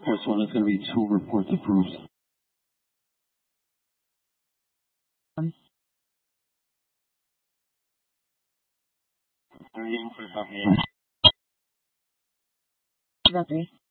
First one is going to be 2 reports approved. Valtteri.